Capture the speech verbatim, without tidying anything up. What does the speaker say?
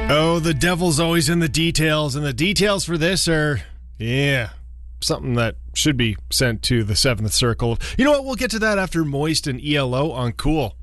Oh, the devil's always in the details, and the details for this are, yeah, something that should be sent to the Seventh Circle. You know what? We'll get to that after Moist and E L O on Cool.